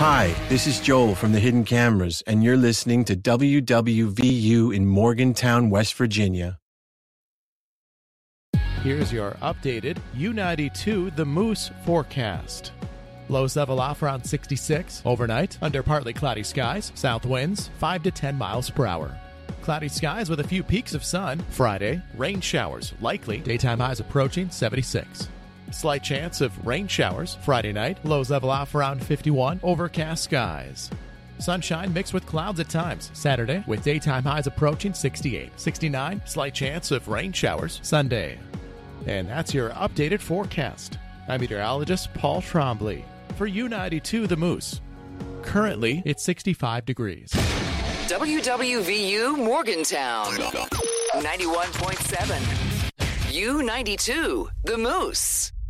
Hi, this is Joel from the Hidden Cameras, and you're listening to WWVU in Morgantown, West Virginia. Here's your updated U92 The Moose forecast. Lows level off around 66. Overnight, under partly cloudy skies. South winds 5 to 10 miles per hour. Cloudy skies with a few peaks of sun. Friday, rain showers likely. Daytime highs approaching 76. Slight chance of rain showers. Friday night, lows level off around 51. Overcast skies. Sunshine mixed with clouds at times. Saturday, with daytime highs approaching 68. 69, slight chance of rain showers. Sunday. And that's your updated forecast. I'm meteorologist Paul Trombley for U92 The Moose. Currently, it's 65 degrees. WWVU Morgantown 91.7. U92 The Moose.